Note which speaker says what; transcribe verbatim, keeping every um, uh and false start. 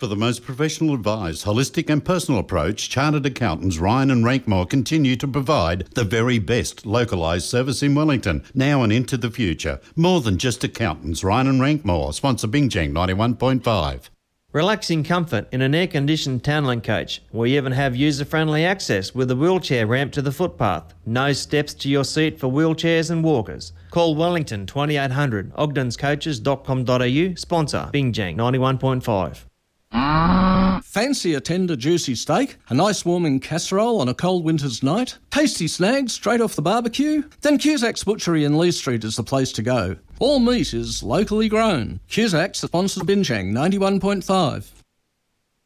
Speaker 1: For the most professional advised, holistic and personal approach, Chartered Accountants Ryan and Rankmore continue to provide the very best localised service in Wellington, now and into the future. More than just accountants, Ryan and Rankmore, sponsor Bingjang ninety-one point five.
Speaker 2: Relaxing comfort in an air-conditioned Townland coach. We even have user-friendly access with a wheelchair ramp to the footpath. No steps to your seat for wheelchairs and walkers. Call Wellington twenty-eight hundred, ogdens coaches dot com dot a u, sponsor Bingjang ninety-one point five.
Speaker 3: Fancy a tender juicy steak, a nice warming casserole on a cold winter's night, tasty snags straight off the barbecue? Then Cusack's Butchery in Lee Street is the place to go. All meat is locally grown. Cusack's sponsors Bingjang ninety-one point five.